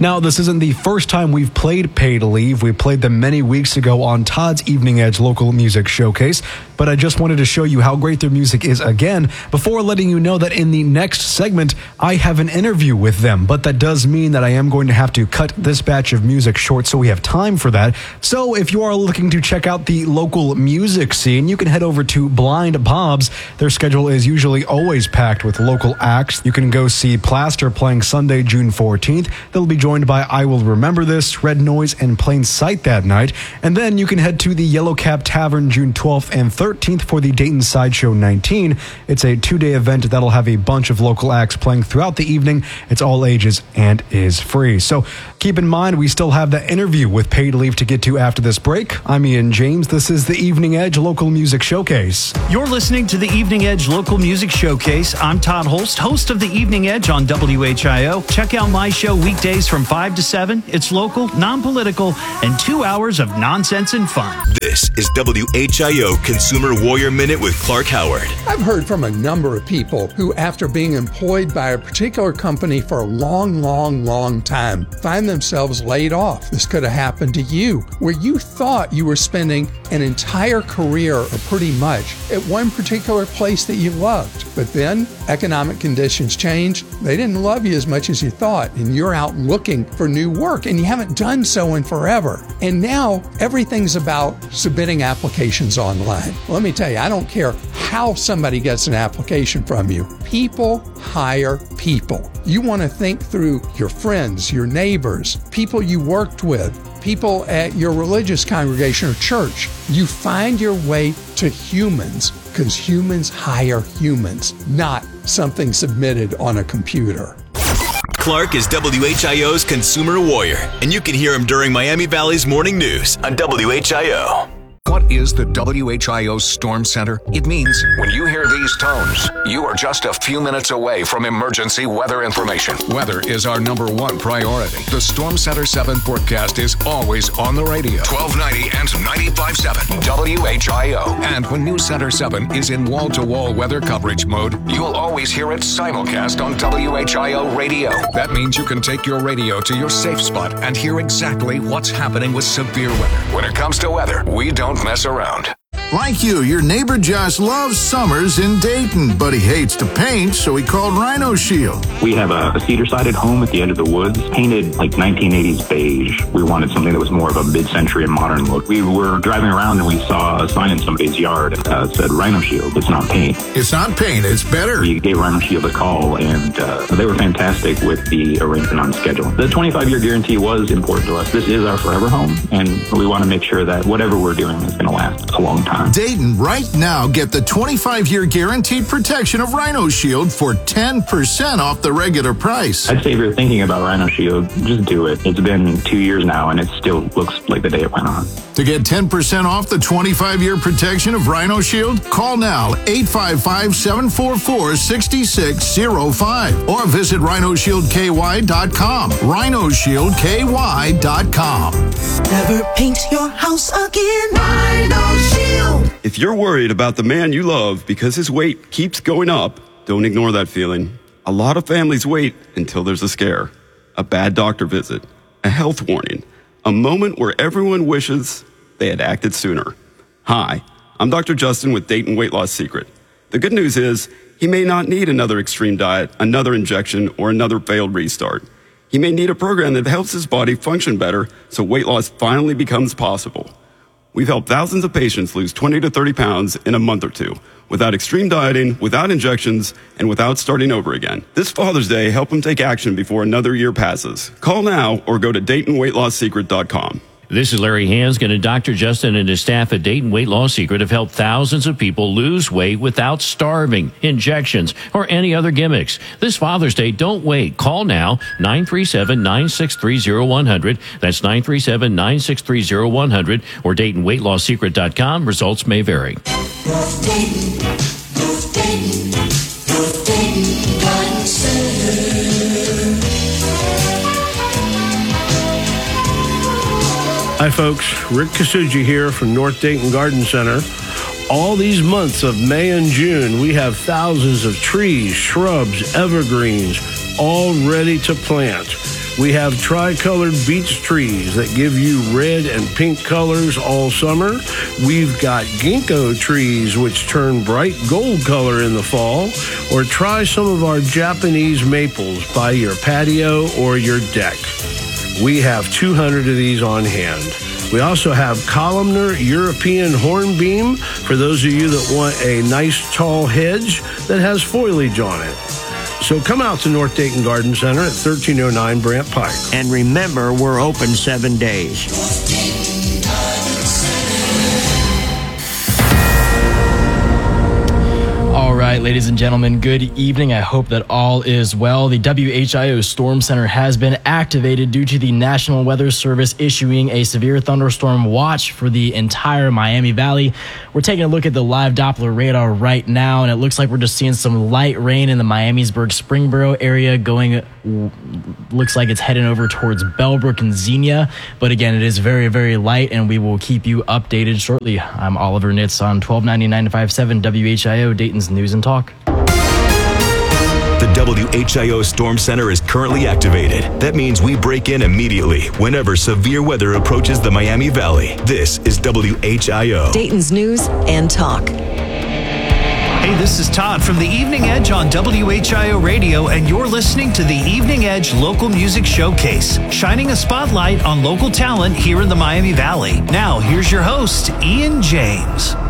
Now, this isn't the first time we've played Pay to Leave. We played them many weeks ago on Todd's Evening Edge Local Music Showcase, but I just wanted to show you how great their music is again before letting you know that in the next segment, I have an interview with them, but that does mean that I am going to have to cut this batch of music short so we have time for that. So if you are looking to check out the local music scene, you can head over to Blind Bob's. Their schedule is usually always packed with local acts. You can go see Plaster playing Sunday, June 14th. They'll be joined by I Will Remember This, Red Noise, and Plain Sight that night. And then you can head to the Yellow Cab Tavern June 12th and 13th for the Dayton Sideshow 19. It's a 2-day event that'll have a bunch of local acts playing throughout the evening. It's all ages and is free. So keep in mind, we still have the interview with Pay to Leave to get to after this break. I'm Ian James. This is the Evening Edge Local Music Showcase. You're listening to the Evening Edge Local Music Showcase. I'm Todd Holst, host of the Evening Edge on WHIO. Check out my show weekdays from 5 to 7. It's local, non-political, and 2 hours of nonsense and fun. This is WHIO Consumer Warrior Minute with Clark Howard. I've heard from a number of people who, after being employed by a particular company for a long time, find themselves laid off. This could have happened to you, where you thought you were spending an entire career, or pretty much, at one particular place that you loved. But then economic conditions changed. They didn't love you as much as you thought, and you're out looking for new work, and you haven't done so in forever. And now everything's about submitting applications online. Let me tell you, I don't care how somebody gets an application from you. People hire people. You want to think through your friends, your neighbors, people you worked with, people at your religious congregation or church. You find your way to humans, because humans hire humans, not something submitted on a computer. Clark is WHIO's Consumer Warrior, and you can hear him during Miami Valley's Morning News on WHIO. What is the WHIO Storm Center? It means when you hear these tones, you are just a few minutes away from emergency weather information. Weather is our #1 priority. The Storm Center 7 forecast is always on the radio. 1290 and 95.7 WHIO. And when News Center 7 is in wall-to-wall weather coverage mode, you'll always hear it simulcast on WHIO radio. That means you can take your radio to your safe spot and hear exactly what's happening with severe weather. When it comes to weather, we don't mess around. Like you, your neighbor Josh loves summers in Dayton, but he hates to paint, so he called Rhino Shield. We have a cedar-sided home at the end of the woods, painted like 1980s beige. We wanted something that was more of a mid-century and modern look. We were driving around and we saw a sign in somebody's yard that said Rhino Shield. It's not paint. It's not paint, it's better. We gave Rhino Shield a call, and they were fantastic with the arrangement on schedule. The 25-year guarantee was important to us. This is our forever home, and we want to make sure that whatever we're doing is going to last a long time. Dayton, right now, get the 25-year guaranteed protection of Rhino Shield for 10% off the regular price. I'd say if you're thinking about Rhino Shield, just do it. It's been 2 years now, and it still looks like the day it went on. To get 10% off the 25-year protection of Rhino Shield, call now 855-744-6605 or visit RhinoShieldKY.com. RhinoShieldKY.com. Never paint your house again. Rhino Shield. If you're worried about the man you love because his weight keeps going up, don't ignore that feeling. A lot of families wait until there's a scare, a bad doctor visit, a health warning, a moment where everyone wishes they had acted sooner. Hi, I'm Dr. Justin with Dayton Weight Loss Secret. The good news is he may not need another extreme diet, another injection, or another failed restart. He may need a program that helps his body function better so weight loss finally becomes possible. We've helped thousands of patients lose 20 to 30 pounds in a month or two without extreme dieting, without injections, and without starting over again. This Father's Day, help them take action before another year passes. Call now or go to DaytonWeightLossSecret.com. This is Larry Hanskin, and Dr. Justin and his staff at Dayton Weight Loss Secret have helped thousands of people lose weight without starving, injections, or any other gimmicks. This Father's Day, don't wait. Call now, 937-963-0100. That's 937-963-0100 or DaytonWeightLossSecret.com. Results may vary. North Dayton, North Dayton, North Dayton Garden Center. Hi folks, Rick Kasuji here from North Dayton Garden Center. All these months of May and June, we have thousands of trees, shrubs, evergreens, all ready to plant. We have tri-colored beech trees that give you red and pink colors all summer. We've got ginkgo trees which turn bright gold color in the fall. Or try some of our Japanese maples by your patio or your deck. We have 200 of these on hand. We also have columnar European hornbeam for those of you that want a nice tall hedge that has foliage on it. So come out to North Dayton Garden Center at 1309 Brant Pike. And remember, we're open 7 days. All right, ladies and gentlemen, good evening. I hope that all is well. The WHIO Storm Center has been activated due to the National Weather Service issuing a severe thunderstorm watch for the entire Miami Valley. We're taking a look at the live Doppler radar right now, and it looks like we're just seeing some light rain in the Miamisburg-Springboro area looks like it's heading over towards Bellbrook and Xenia. But again, it is very, very light, and we will keep you updated shortly. I'm Oliver Nitz on 1290-957 WHIO, Dayton's News and Talk. The WHIO Storm Center is currently activated. That means we break in immediately whenever severe weather approaches the Miami Valley. This is WHIO. Dayton's News and Talk. Hey, this is Todd from the Evening Edge on WHIO Radio, and you're listening to the Evening Edge Local Music Showcase, shining a spotlight on local talent here in the Miami Valley. Now, here's your host, Ian James.